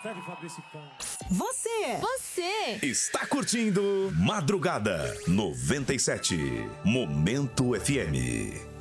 Fred Fabricicão. Você Está curtindo Madrugada 97, Momento FM.